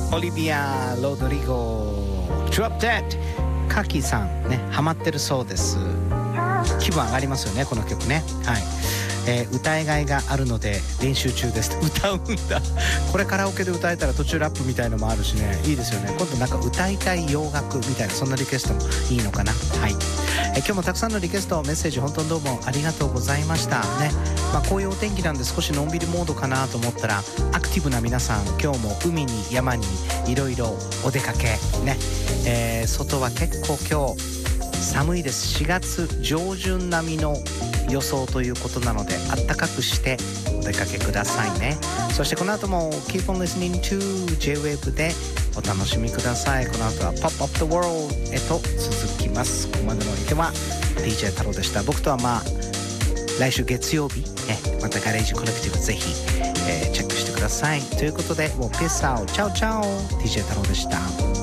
オリビア・ロドリゴ Drop Dead カキさんね、ハマってるそうです。気分上がりますよねこの曲ね。はい、歌いがいがあるので練習中です。歌うんだこれカラオケで歌えたら途中ラップみたいのもあるしね、いいですよね。今度なんか歌いたい洋楽みたいな、そんなリクエストもいいのかな。はい、今日もたくさんのリクエストメッセージ本当にどうもありがとうございましたね。こういうお天気なんで少しのんびりモードかなと思ったら、アクティブな皆さん今日も海に山にいろいろお出かけね、外は結構今日寒いです。4月上旬並みの予想ということなので、あったかくしてお出かけくださいね。そしてこの後も Keep on listening to J-Wave でお楽しみください。この後は Pop Up the World へと続きます。ここまでのお相手は DJ 太郎でした。僕とは来週月曜日、またガレージコレクティブぜひ、チェックしてください。ということで、もうペースアウト、チャオチャオ DJ 太郎でした。